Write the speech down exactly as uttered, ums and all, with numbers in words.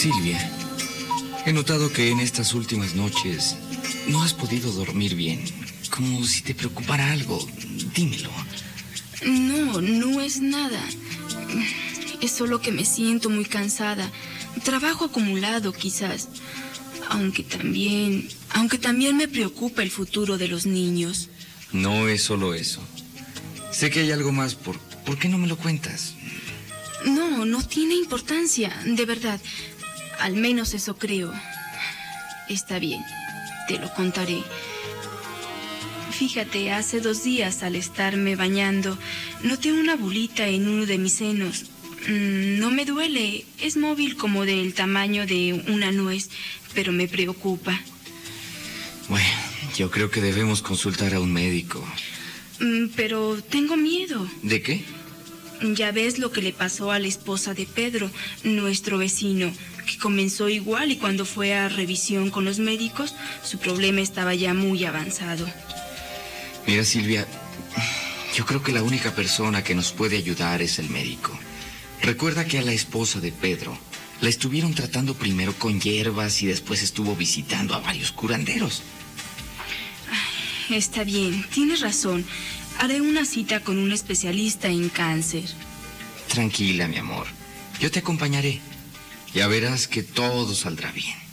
Silvia, he notado que en estas últimas noches no has podido dormir bien, como si te preocupara algo. Dímelo. No, no es nada. Es solo que me siento muy cansada. Trabajo acumulado, quizás. Aunque también, aunque también me preocupa el futuro de los niños. No es solo eso. Sé que hay algo más. ¿Por, ¿por qué no me lo cuentas? No, no tiene importancia, de verdad. Al menos eso creo. Está bien, te lo contaré. Fíjate, hace dos días al estarme bañando, noté una bolita en uno de mis senos. Mm, no me duele, es móvil como del tamaño de una nuez, pero me preocupa. Bueno, yo creo que debemos consultar a un médico. Mm, pero tengo miedo. ¿De qué? Ya ves lo que le pasó a la esposa de Pedro, nuestro vecino, que comenzó igual y cuando fue a revisión con los médicos, su problema estaba ya muy avanzado. Mira, Silvia, yo creo que la única persona que nos puede ayudar es el médico. Recuerda que a la esposa de Pedro la estuvieron tratando primero con hierbas y después estuvo visitando a varios curanderos. Ay, está bien, tienes razón. Haré una cita con un especialista en cáncer. Tranquila, mi amor. Yo te acompañaré. Ya verás que todo saldrá bien.